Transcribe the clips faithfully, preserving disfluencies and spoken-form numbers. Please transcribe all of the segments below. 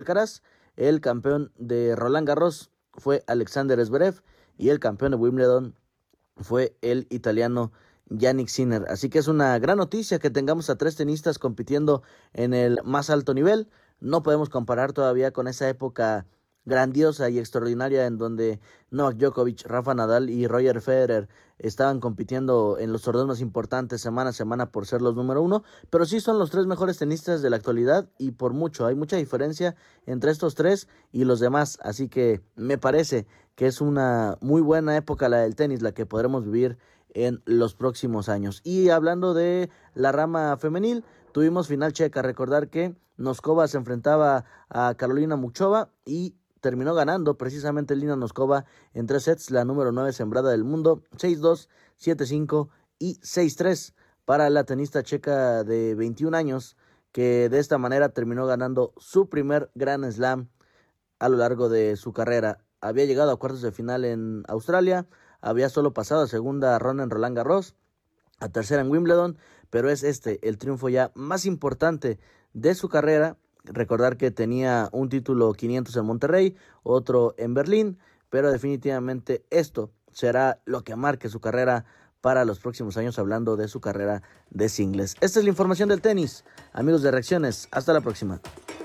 Alcaraz. El campeón de Roland Garros fue Alexander Zverev y el campeón de Wimbledon fue el italiano Jannik Sinner. Así que es una gran noticia que tengamos a tres tenistas compitiendo en el más alto nivel. No podemos comparar todavía con esa época grandiosa y extraordinaria en donde Novak Djokovic, Rafa Nadal y Roger Federer estaban compitiendo en los torneos más importantes semana a semana por ser los número uno, pero sí son los tres mejores tenistas de la actualidad y por mucho, hay mucha diferencia entre estos tres y los demás, así que me parece que es una muy buena época la del tenis, la que podremos vivir en los próximos años. Y hablando de la rama femenil, tuvimos final checa. Recordar que Noskova se enfrentaba a Karolina Muchova y terminó ganando precisamente Lina Noskova en tres sets, la número nueve sembrada del mundo, seis dos, siete cinco y seis tres para la tenista checa de veintiún años, que de esta manera terminó ganando su primer Grand Slam a lo largo de su carrera. Había llegado a cuartos de final en Australia, había solo pasado a segunda ronda en Roland Garros, a tercera en Wimbledon, pero es este el triunfo ya más importante de su carrera. Recordar que tenía un título quinientos en Monterrey, otro en Berlín, pero definitivamente esto será lo que marque su carrera para los próximos años, hablando de su carrera de singles. Esta es la información del tenis. Amigos de Reacciones, hasta la próxima.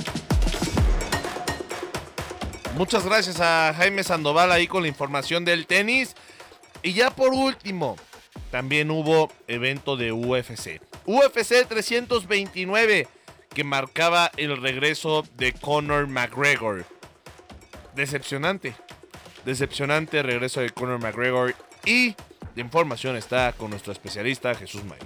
Muchas gracias a Jaime Sandoval ahí con la información del tenis. Y ya por último, también hubo evento de U F C. U F C trescientos veintinueve, que marcaba el regreso de Conor McGregor. Decepcionante. Decepcionante regreso de Conor McGregor. Y la información está con nuestro especialista Jesús May.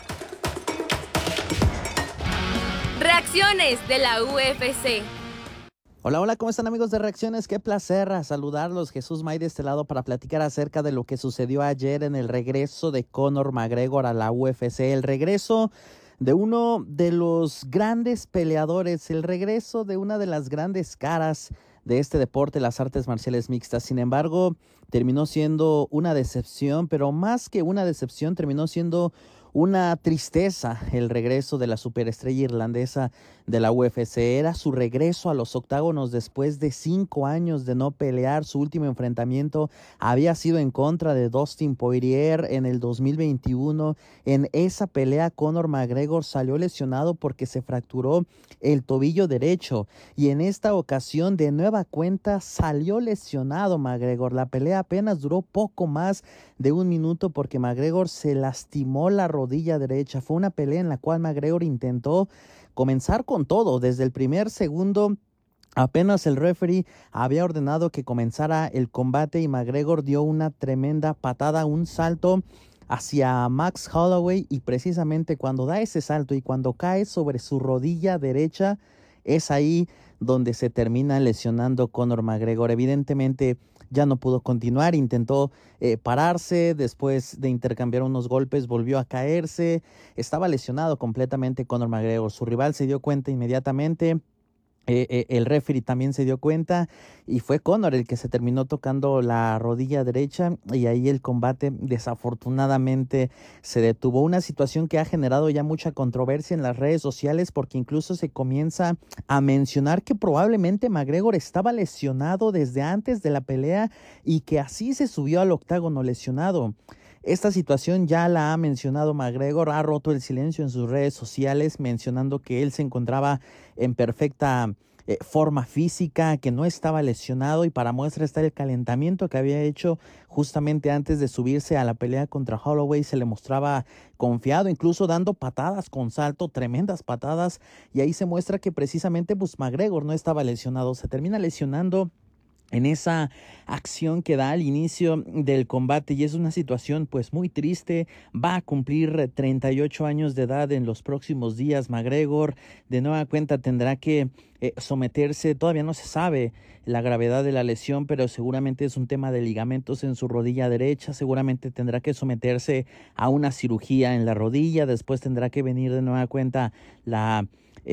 Reacciones de la U F C. Hola, hola, ¿cómo están, amigos de Reacciones? Qué placer saludarlos. Jesús May de este lado para platicar acerca de lo que sucedió ayer en el regreso de Conor McGregor a la U F C. El regreso de uno de los grandes peleadores, el regreso de una de las grandes caras de este deporte, las artes marciales mixtas. Sin embargo, terminó siendo una decepción, pero más que una decepción, terminó siendo una tristeza el regreso de la superestrella irlandesa de la U F C. Era su regreso a los octágonos después de cinco años de no pelear. Su último enfrentamiento había sido en contra de Dustin Poirier en el dos mil veintiuno. En esa pelea, Conor McGregor salió lesionado porque se fracturó el tobillo derecho. Y en esta ocasión, de nueva cuenta, salió lesionado McGregor. La pelea apenas duró poco más de un minuto porque McGregor se lastimó la rodilla derecha. Fue una pelea en la cual McGregor intentó comenzar con todo. Desde el primer segundo, apenas el referee había ordenado que comenzara el combate y McGregor dio una tremenda patada, un salto hacia Max Holloway, y precisamente cuando da ese salto y cuando cae sobre su rodilla derecha, es ahí donde se termina lesionando Conor McGregor. Evidentemente ya no pudo continuar, intentó eh, pararse, después de intercambiar unos golpes volvió a caerse, estaba lesionado completamente Conor McGregor. Su rival se dio cuenta inmediatamente, Eh, eh, el referee también se dio cuenta y fue Conor el que se terminó tocando la rodilla derecha, y ahí el combate desafortunadamente se detuvo. Una situación que ha generado ya mucha controversia en las redes sociales, porque incluso se comienza a mencionar que probablemente McGregor estaba lesionado desde antes de la pelea y que así se subió al octágono lesionado. Esta situación ya la ha mencionado McGregor, ha roto el silencio en sus redes sociales mencionando que él se encontraba en perfecta eh, forma física, que no estaba lesionado, y para muestra está el calentamiento que había hecho justamente antes de subirse a la pelea contra Holloway. Se le mostraba confiado, incluso dando patadas con salto, tremendas patadas, y ahí se muestra que precisamente pues McGregor no estaba lesionado. Se termina lesionando en esa acción que da al inicio del combate, y es una situación pues muy triste. Va a cumplir treinta y ocho años de edad en los próximos días McGregor. De nueva cuenta tendrá que eh, someterse, todavía no se sabe la gravedad de la lesión, pero seguramente es un tema de ligamentos en su rodilla derecha. Seguramente tendrá que someterse a una cirugía en la rodilla, después tendrá que venir de nueva cuenta la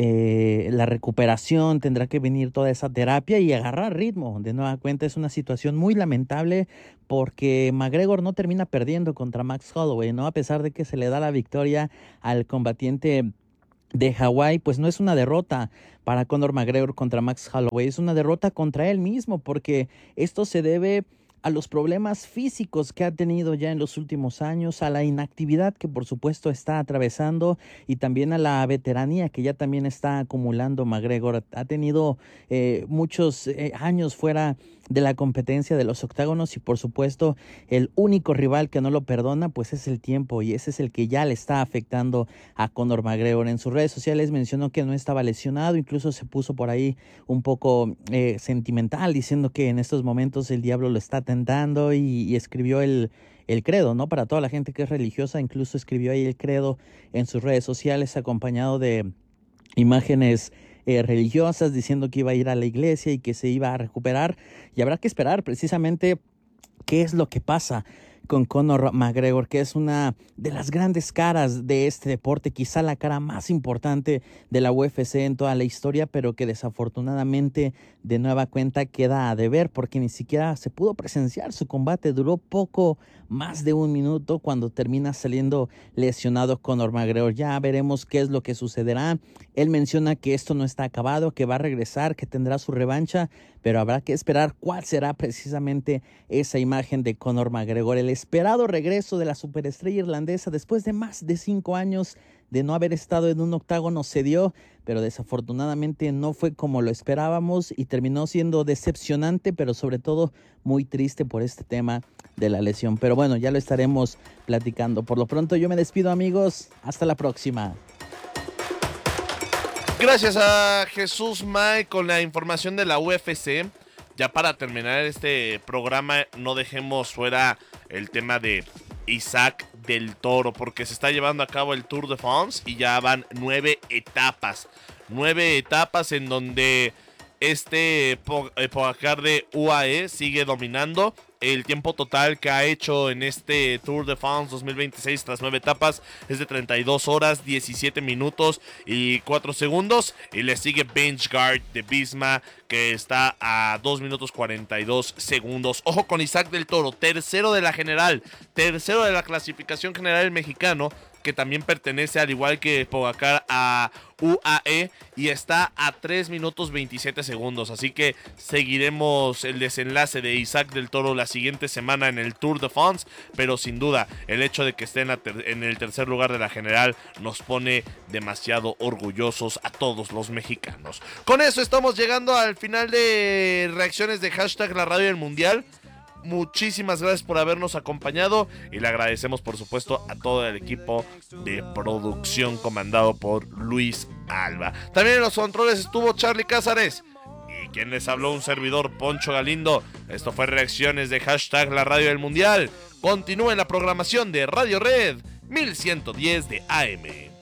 Eh, la recuperación, tendrá que venir toda esa terapia y agarrar ritmo. De nueva cuenta es una situación muy lamentable porque McGregor no termina perdiendo contra Max Holloway, ¿no? A pesar de que se le da la victoria al combatiente de Hawái, pues no es una derrota para Conor McGregor contra Max Holloway, es una derrota contra él mismo, porque esto se debe a los problemas físicos que ha tenido ya en los últimos años, a la inactividad que por supuesto está atravesando y también a la veteranía que ya también está acumulando McGregor. Ha tenido eh, muchos eh, años fuera de la competencia de los octágonos y por supuesto el único rival que no lo perdona pues es el tiempo, y ese es el que ya le está afectando a Conor McGregor. En sus redes sociales mencionó que no estaba lesionado, incluso se puso por ahí un poco eh, sentimental diciendo que en estos momentos el diablo lo está tentando, y, y escribió el el credo, ¿no? Para toda la gente que es religiosa, incluso escribió ahí el credo en sus redes sociales acompañado de imágenes eh, religiosas diciendo que iba a ir a la iglesia y que se iba a recuperar, y habrá que esperar precisamente qué es lo que pasa con Conor McGregor, que es una de las grandes caras de este deporte, quizá la cara más importante de la U F C en toda la historia, pero que desafortunadamente de nueva cuenta queda a deber porque ni siquiera se pudo presenciar su combate. Duró poco más de un minuto cuando termina saliendo lesionado Conor McGregor. Ya veremos qué es lo que sucederá. Él menciona que esto no está acabado, que va a regresar, que tendrá su revancha, pero habrá que esperar cuál será precisamente esa imagen de Conor McGregor, el esperado regreso de la superestrella irlandesa después de más de cinco años de no haber estado en un octágono. Se dio, pero desafortunadamente no fue como lo esperábamos y terminó siendo decepcionante, pero sobre todo muy triste por este tema de la lesión. Pero bueno, ya lo estaremos platicando. Por lo pronto yo me despido, amigos. Hasta la próxima. Gracias a Jesús May con la información de la U F C. Ya para terminar este programa, no dejemos fuera el tema de Isaac del Toro, porque se está llevando a cabo el Tour de France y ya van nueve etapas. Nueve etapas en donde este Pogacar de U A E sigue dominando. El tiempo total que ha hecho en este Tour de France dos mil veintiséis tras nueve etapas es de treinta y dos horas, diecisiete minutos y cuatro segundos. Y le sigue Benchgard de Visma, que está a dos minutos cuarenta y dos segundos. Ojo con Isaac del Toro, tercero de la general, tercero de la clasificación general mexicano, que también pertenece, al igual que Pogacar, a U A E y está a tres minutos veintisiete segundos. Así que seguiremos el desenlace de Isaac del Toro la siguiente semana en el Tour de France, pero sin duda el hecho de que esté en, la ter- en el tercer lugar de la general nos pone demasiado orgullosos a todos los mexicanos. Con eso estamos llegando al final de reacciones de hashtag La Radio del Mundial. Muchísimas gracias por habernos acompañado y le agradecemos por supuesto a todo el equipo de producción comandado por Luis Alba. También en los controles estuvo Charlie Cázares y quien les habló, un servidor, Poncho Galindo. Esto fue reacciones de hashtag La Radio del Mundial. Continúen la programación de Radio Red mil ciento diez de A M.